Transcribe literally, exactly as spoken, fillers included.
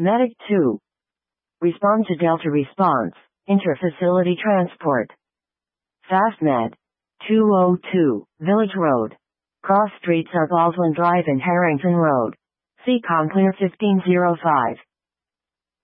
Medic two. Respond to Delta response. Inter-facility transport. FastMed. two oh two, Village Road. Cross streets are Baldwin Drive and Harrington Road. C COM Clear fifteen oh five.